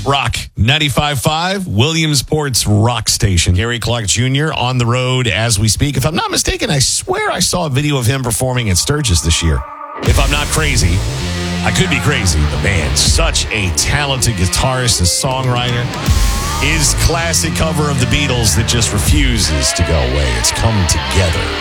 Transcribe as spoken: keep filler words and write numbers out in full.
Rock ninety-five point five, Williamsport's rock station. Gary Clark Junior on the road as we speak. If I'm not mistaken, I swear I saw a video of him performing at Sturgis this year. If I'm not crazy, I could be crazy, but man, such a talented guitarist and songwriter. His classic cover of the Beatles that just refuses to go away. It's Come Together.